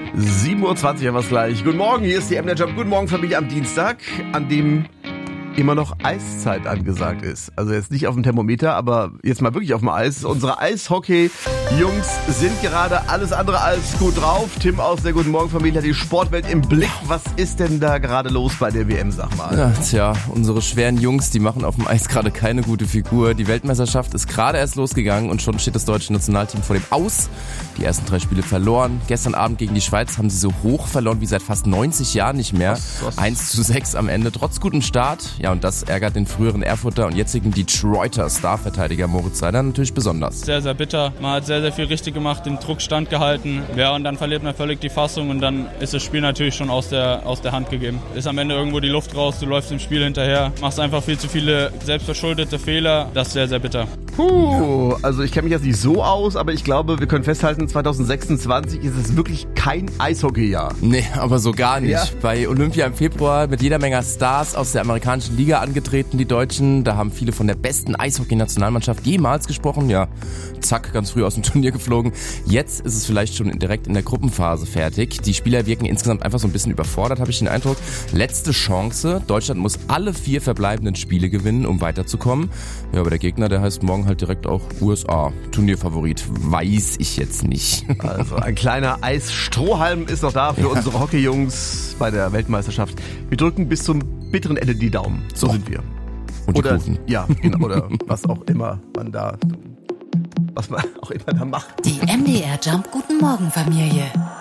7:20 Uhr, was gleich. Guten Morgen, hier ist die MDR Jump. Guten Morgen, Familie, am Dienstag, an dem immer noch Eiszeit angesagt ist. Also jetzt nicht auf dem Thermometer, aber jetzt mal wirklich auf dem Eis. Unsere Eishockey-Jungs sind gerade alles andere als gut drauf. Tim aus der Guten Morgen Familie hat die Sportwelt im Blick. Was ist denn da gerade los bei der WM, sag mal? Ja, tja, unsere schweren Jungs, die machen auf dem Eis gerade keine gute Figur. Die Weltmeisterschaft ist gerade erst losgegangen und schon steht das deutsche Nationalteam vor dem Aus. Die ersten 3 Spiele verloren. Gestern Abend gegen die Schweiz haben sie so hoch verloren wie seit fast 90 Jahren nicht mehr. 1:6 am Ende, trotz gutem Start. Ja, und das ärgert den früheren Erfurter und jetzigen Detroiter Starverteidiger Moritz Seider natürlich besonders. Sehr, sehr bitter. Man hat sehr, sehr viel richtig gemacht, den Druck standgehalten. Ja, und dann verliert man völlig die Fassung und dann ist das Spiel natürlich schon aus der Hand gegeben. Ist am Ende irgendwo die Luft raus, du läufst im Spiel hinterher, machst einfach viel zu viele selbstverschuldete Fehler. Das ist sehr, sehr bitter. Also ich kenne mich jetzt nicht so aus, aber ich glaube, wir können festhalten, 2026 ist es wirklich kein Eishockeyjahr. Nee, aber so gar nicht. Ja. Bei Olympia im Februar mit jeder Menge Stars aus der amerikanischen Liga angetreten, die Deutschen. Da haben viele von der besten Eishockey-Nationalmannschaft jemals gesprochen. Ja, zack, ganz früh aus dem Turnier geflogen. Jetzt ist es vielleicht schon direkt in der Gruppenphase fertig. Die Spieler wirken insgesamt einfach so ein bisschen überfordert, habe ich den Eindruck. Letzte Chance. Deutschland muss alle 4 verbleibenden Spiele gewinnen, um weiterzukommen. Ja, aber der Gegner, der heißt morgen halt direkt auch USA. Turnierfavorit, weiß ich jetzt nicht. Also ein kleiner Eisstrohhalm ist noch da für unsere Hockeyjungs bei der Weltmeisterschaft. Wir drücken bis zum bitteren Ende die Daumen. So sind wir. Und die Kuchen. Ja, genau, oder was auch immer man da macht. Die MDR Jump Guten Morgen Familie.